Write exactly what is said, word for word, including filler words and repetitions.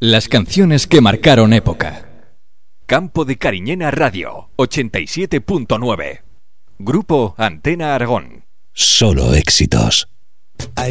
Las canciones que marcaron época. Campo de Cariñena Radio, ochenta y siete punto nueve. Grupo Antena Aragón. Solo éxitos.